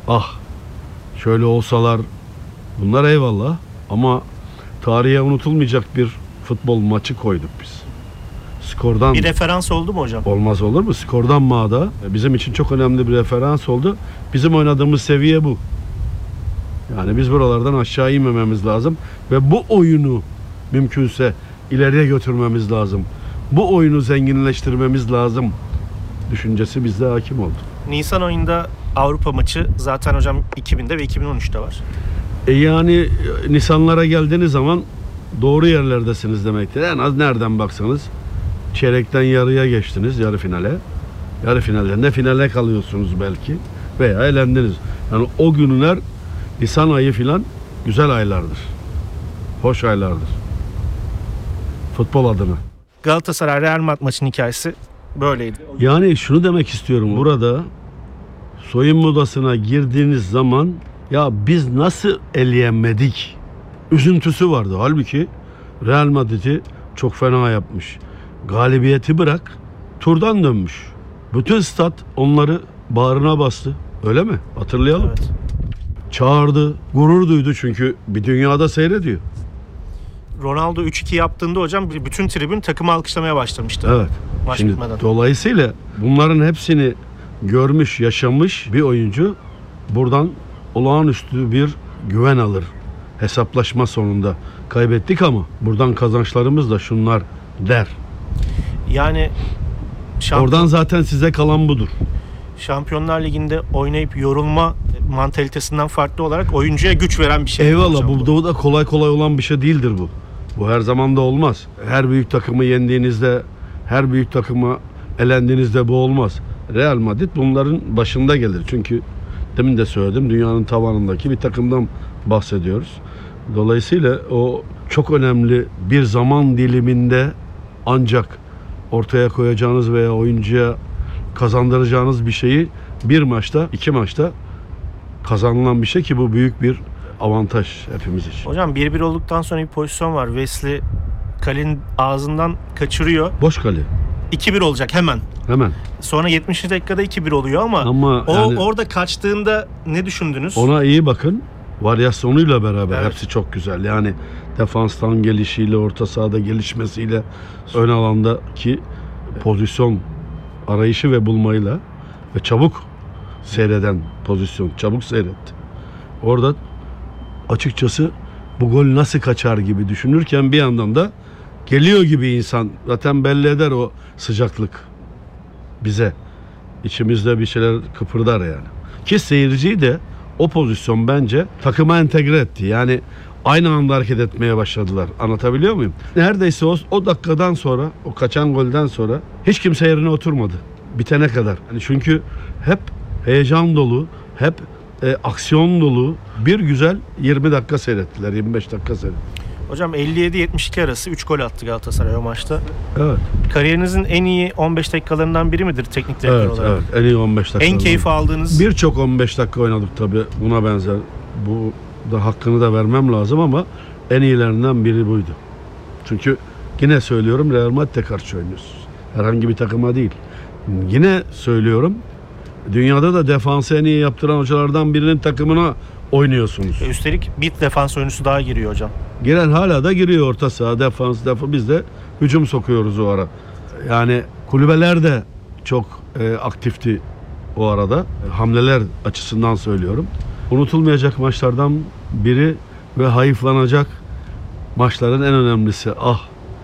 ah şöyle olsalar, bunlar eyvallah ama tarihe unutulmayacak bir futbol maçı koyduk biz. Skordan Bir referans oldu mu hocam? olmaz olur mu? Skordan Mağda bizim için çok önemli bir referans oldu. Bizim oynadığımız seviye bu. Yani biz buralardan aşağı inmememiz lazım ve bu oyunu mümkünse ileriye götürmemiz lazım. Bu oyunu zenginleştirmemiz lazım düşüncesi bizde hakim oldu. Nisan ayında Avrupa maçı zaten hocam 2000'de ve 2013'te var. Yani Nisanlara geldiğiniz zaman doğru yerlerdesiniz demektir. En az nereden baksanız çeyrekten yarıya geçtiniz, yarı finale. Yarı finalden de finale kalıyorsunuz belki veya elendiniz. Yani o günler Nisan ayı filan güzel aylardır. Hoş aylardır. Futbol adına. Galatasaray Real Madrid maçının hikayesi böyleydi. Yani şunu demek istiyorum. Burada soyunma odasına girdiğiniz zaman ya biz nasıl eleyemedik üzüntüsü vardı. Halbuki Real Madrid'i çok fena yapmış. Galibiyeti bırak, turdan dönmüş. Bütün stat onları bağrına bastı. Öyle mi? Hatırlayalım. Evet. Çağırdı, gurur duydu çünkü bir dünyada seyrediyor. Ronaldo 3-2 yaptığında hocam bütün tribün takımı alkışlamaya başlamıştı. Evet. Maç Şimdi bitmeden. dolayısıyla bunların hepsini görmüş, yaşamış bir oyuncu buradan olağanüstü bir güven alır. Hesaplaşma sonunda kaybettik ama buradan kazançlarımız da şunlar der. Yani Oradan zaten size kalan budur. Şampiyonlar Ligi'nde oynayıp yorulma mantalitesinden farklı olarak oyuncuya güç veren bir şey. Eyvallah, hocam bu da kolay kolay olan bir şey değildir bu. Bu her zaman da olmaz. Her büyük takımı yendiğinizde, her büyük takıma elendiğinizde bu olmaz. Real Madrid bunların başında gelir. Çünkü demin de söyledim, dünyanın tavanındaki bir takımdan bahsediyoruz. Dolayısıyla o çok önemli bir zaman diliminde ancak ortaya koyacağınız veya oyuncuya kazandıracağınız bir şeyi bir maçta, iki maçta kazanılan bir şey ki bu büyük bir avantaj hepimiz için. Hocam 1-1 olduktan sonra bir pozisyon var. Wesley kalenin ağzından kaçırıyor. Boş kale. 2-1 olacak hemen. Hemen. Sonra 70. dakikada 2-1 oluyor ama o yani orada kaçtığında ne düşündünüz? ona iyi bakın. Varyasyonuyla beraber Evet. hepsi çok güzel. Yani defanstan gelişiyle, orta sahada gelişmesiyle, ön alandaki pozisyon arayışı ve bulmayla ve çabuk seyreden pozisyon, çabuk seyretti. Orada açıkçası bu gol nasıl kaçar gibi düşünürken bir yandan da geliyor gibi insan zaten belli eder o sıcaklık bize. İçimizde bir şeyler kıpırdar yani. Ki seyirciyi de o pozisyon bence takıma entegre etti. Yani aynı anda hareket etmeye başladılar. Anlatabiliyor muyum? Neredeyse o dakikadan sonra, o kaçan golden sonra hiç kimse yerine oturmadı. Bitene kadar. Yani çünkü hep heyecan dolu, hep aksiyon dolu bir güzel 20 dakika seyrettiler, 25 dakika seyrettiler. Hocam 57-72 arası 3 gol attı Galatasaray o maçta. Evet. Kariyerinizin en iyi 15 dakikalarından biri midir teknik direktör Evet, olarak? evet. En iyi 15 dakika. En keyif aldığınız? Birçok 15 dakika oynadık tabii. Buna benzer. Bu da hakkını da vermem lazım ama en iyilerinden biri buydu. Çünkü yine söylüyorum, Real Madrid'e karşı oynuyorsunuz. Herhangi bir takıma değil. Yine söylüyorum, dünyada da defansı en iyi yaptıran hocalardan birinin takımına oynuyorsunuz. Üstelik bir defans oyuncusu daha giriyor hocam. Giren hala da giriyor orta saha, defans. Biz de hücum sokuyoruz o ara. Yani kulübeler de çok aktifti o arada. Hamleler açısından söylüyorum. Unutulmayacak maçlardan biri ve hayıflanacak maçların en önemlisi. Ah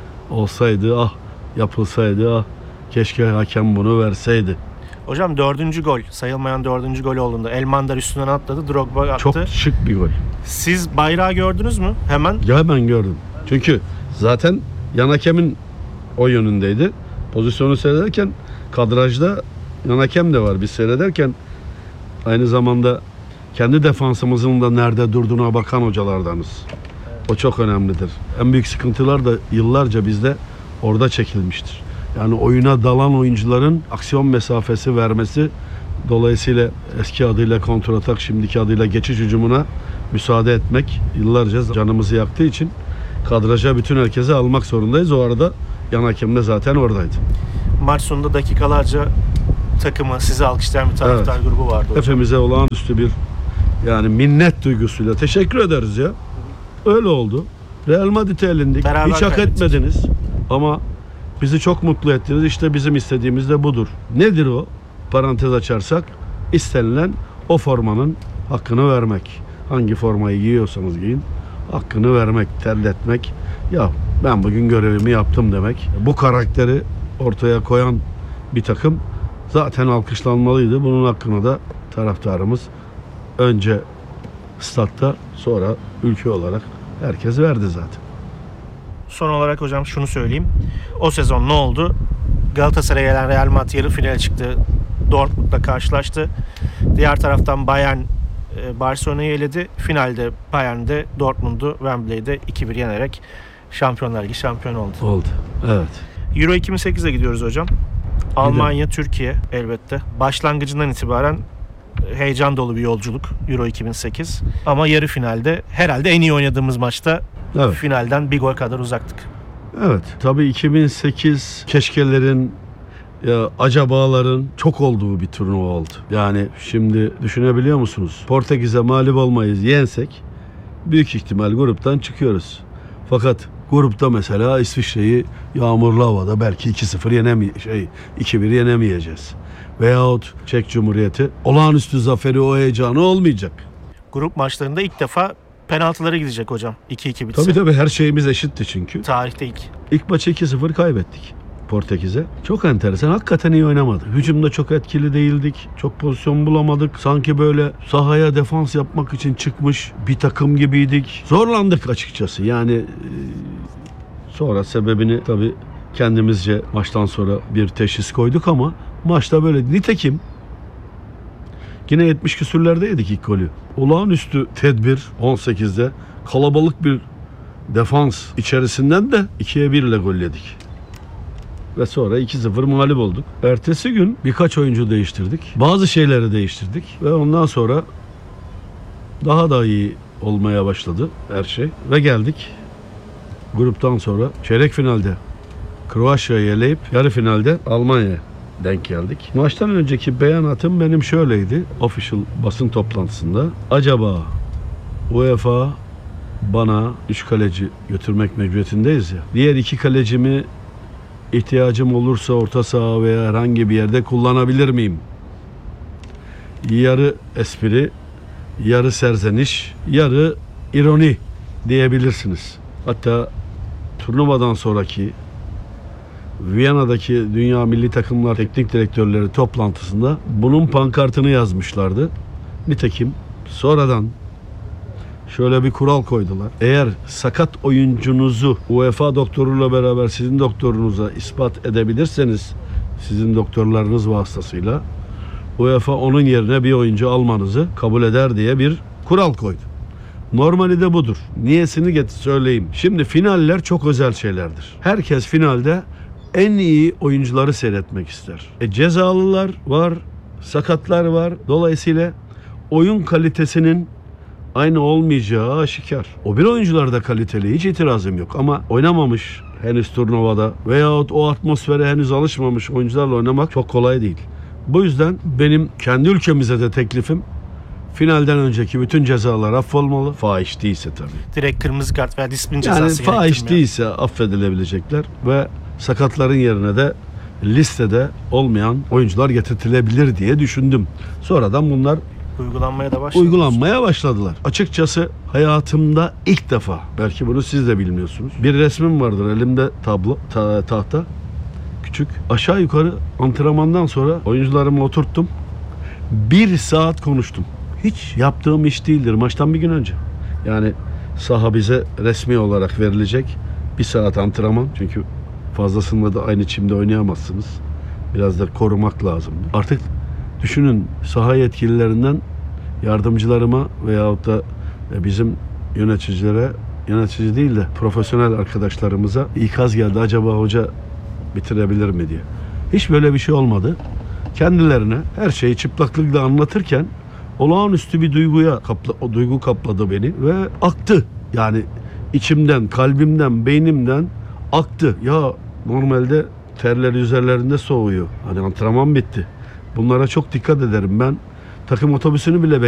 olsaydı, ah yapılsaydı, ah keşke hakem bunu verseydi. Hocam 4. gol, sayılmayan 4. gol olduğunda Elmander üstünden atladı, Drogba attı. Çok şık bir gol. Siz bayrağı gördünüz mü hemen? Ya hemen gördüm. Çünkü zaten yan hakemin o yönündeydi. Pozisyonu seyrederken kadrajda yan hakem de var. Biz seyrederken aynı zamanda kendi defansımızın da nerede durduğuna bakan hocalardanız. O çok önemlidir. En büyük sıkıntılar da yıllarca bizde orada çekilmiştir. Yani oyuna dalan oyuncuların aksiyon mesafesi vermesi, dolayısıyla eski adıyla kontratak, şimdiki adıyla geçiş hücumuna müsaade etmek yıllarca canımızı yaktığı için kadraja bütün herkese almak zorundayız. O arada yan hakem de zaten oradaydı. Maç sonunda dakikalarca takımı, sizi alkışlayan bir taraftar grubu vardı hocam. Hepimize olağanüstü bir yani minnet duygusuyla teşekkür ederiz ya. Öyle oldu. Real Madrid'e elendik. Beraber Hiç hak kaybettik. etmediniz ama bizi çok mutlu ettiniz. İşte bizim istediğimiz de budur. Nedir o? Parantez açarsak istenilen o formanın hakkını vermek. Hangi formayı giyiyorsanız giyin, hakkını vermek, terletmek. Ya ben bugün görevimi yaptım demek. Bu karakteri ortaya koyan bir takım zaten alkışlanmalıydı. Bunun hakkını da taraftarımız önce statta, sonra ülke olarak herkes verdi zaten. Son olarak hocam şunu söyleyeyim. O sezon ne oldu? Galatasaray'a gelen Real Madrid yarı finale çıktı. Dortmund'la karşılaştı. Diğer taraftan Bayern Barcelona'yı eledi. Finalde Bayern'de Dortmund'u Wembley'de 2-1 yenerek Şampiyonlar Ligi şampiyonu oldu. Oldu. Evet. Euro 2008'e gidiyoruz hocam. Almanya, Türkiye elbette. Başlangıcından itibaren heyecan dolu bir yolculuk Euro 2008. Ama yarı finalde herhalde en iyi oynadığımız maçta Evet. finalden bir gol kadar uzaktık. Evet. Tabii 2008 keşkelerin, ya acabaların çok olduğu bir turnuva oldu. Yani şimdi düşünebiliyor musunuz? Portekiz'e mağlup olmayız, yensek büyük ihtimal gruptan çıkıyoruz. Fakat grupta mesela İsviçre'yi yağmurlu havada belki 2-1 yenemeyeceğiz. Veyahut Çek Cumhuriyeti olağanüstü zaferi, o heyecanı olmayacak. Grup maçlarında ilk defa penaltılara gidecek hocam. 2-2 bitse. Tabii her şeyimiz eşitti çünkü. Tarihte ilk. İlk maçı 2-0 kaybettik Portekiz'e. Çok enteresan. Hakikaten iyi oynamadı. Hücumda çok etkili değildik. Çok pozisyon bulamadık. Sanki böyle sahaya defans yapmak için çıkmış bir takım gibiydik. Zorlandık açıkçası. Yani sonra sebebini tabii kendimizce maçtan sonra bir teşhis koyduk ama maçta böyle. Nitekim yine 70 küsürlerde yedik ilk golü. Olağanüstü tedbir 18'de kalabalık bir defans içerisinden de 2-1 ile gol yedik. Ve sonra 2-0 mağlup olduk. Ertesi gün birkaç oyuncu değiştirdik. Bazı şeyleri değiştirdik. Ve ondan sonra daha da iyi olmaya başladı her şey. Ve geldik gruptan sonra çeyrek finalde Kroasya'yı eleyip yarı finalde Almanya'ya denk geldik. Maçtan önceki beyanatım benim şöyleydi. Official basın toplantısında. Acaba UEFA bana 3 kaleci götürmek mecburiyetindeyiz ya. Diğer 2 kalecimi ihtiyacım olursa orta saha veya herhangi bir yerde kullanabilir miyim? Yarı espri, yarı serzeniş, yarı ironi diyebilirsiniz. Hatta turnuvadan sonraki Viyana'daki Dünya Milli Takımlar Teknik Direktörleri toplantısında bunun pankartını yazmışlardı. Nitekim sonradan şöyle bir kural koydular. Eğer sakat oyuncunuzu UEFA doktoruyla beraber sizin doktorunuza ispat edebilirseniz, sizin doktorlarınız vasıtasıyla UEFA onun yerine bir oyuncu almanızı kabul eder diye bir kural koydu. Normali de budur. Niyesini söyleyeyim. Şimdi finaller çok özel şeylerdir. Herkes finalde en iyi oyuncuları seyretmek ister. Cezalılar var, sakatlar var. Dolayısıyla oyun kalitesinin aynı olmayacağı aşikar. O bir oyuncular da kaliteli, hiç itirazım yok. Ama oynamamış henüz turnuvada veyahut o atmosfere henüz alışmamış oyuncularla oynamak çok kolay değil. Bu yüzden benim kendi ülkemize de teklifim, finalden önceki bütün cezalar affolmalı. Fahiş değilse tabii. Direkt kırmızı kart veya disiplin Yani cezası fahiş gerektirmiyor. değilse affedilebilecekler ve sakatların yerine de listede olmayan oyuncular getirtilebilir diye düşündüm. Sonradan bunlar Uygulanmaya da başladı. uygulanmaya başladılar. Açıkçası hayatımda ilk defa, belki bunu siz de bilmiyorsunuz, bir resmim vardır elimde, tahta küçük. Aşağı yukarı antrenmandan sonra oyuncularımı oturttum. 1 saat konuştum. Hiç yaptığım iş değildir. Maçtan bir gün önce. Yani saha bize resmi olarak verilecek 1 saat antrenman. Çünkü fazlasında da aynı çimde oynayamazsınız. Biraz da korumak lazım. Artık düşünün, saha yetkililerinden yardımcılarıma veyahut da bizim yöneticilere, yönetici değil de profesyonel arkadaşlarımıza ikaz geldi. Acaba hoca bitirebilir mi diye. Hiç böyle bir şey olmadı. Kendilerine her şeyi çıplaklıkla anlatırken olağanüstü bir o duygu kapladı beni ve aktı. Yani içimden, kalbimden, beynimden aktı. Ya normalde terler üzerlerinde soğuyor. Hani antrenman bitti. Bunlara çok dikkat ederim. Ben takım otobüsünü bile